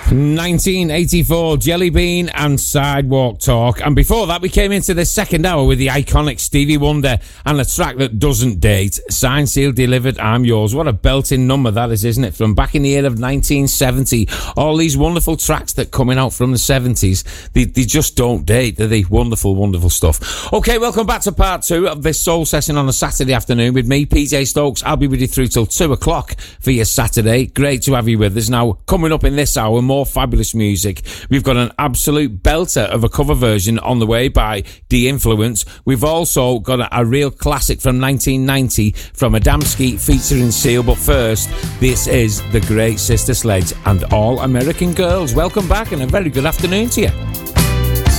1984, Jelly Bean and Sidewalk Talk. And before that, we came into the second hour with the iconic Stevie Wonder and a track that doesn't date. Signed, sealed, delivered, I'm yours. What a belting number that is, isn't it? From back in the year of 1970. All these wonderful tracks that coming out from the 70s, they just don't date, do they? Wonderful, wonderful stuff. Okay, welcome back to part two of this soul session on a Saturday afternoon with me, PJ Stokes. I'll be with you through till 2 o'clock for your Saturday. Great to have you with us. Now, coming up in this hour, more fabulous music. We've got an absolute belter of a cover version on the way by De-Influence. We've also got a real classic from 1990 from Adamski featuring Seal. But first, this is the great Sister Sledge and All American Girls. Welcome back and a very good afternoon to you.